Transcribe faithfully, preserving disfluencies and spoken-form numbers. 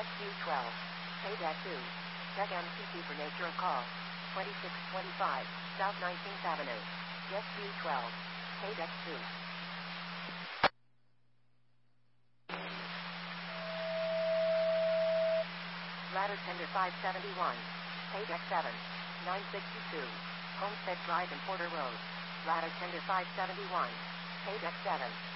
Q twelve. Pay deck two. Check M C P for nature of call. twenty-six twenty-five, South nineteenth Avenue. Jet Q twelve. Pay deck two. Ladder tender five seventy-one. Pay deck seven. nine sixty-two. Homestead Drive and Porter Road. Ladder tender five seventy-one. Pay deck seven.